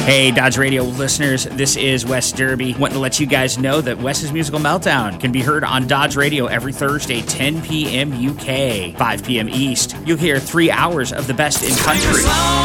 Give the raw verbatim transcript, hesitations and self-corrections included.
Hey, Dodge Radio listeners, this is Wes Derby. Wanting to let you guys know that Wes's Musical Meltdown can be heard on Dodge Radio every Thursday, ten p.m. U K, five p.m. East. You'll hear three hours of the best in country.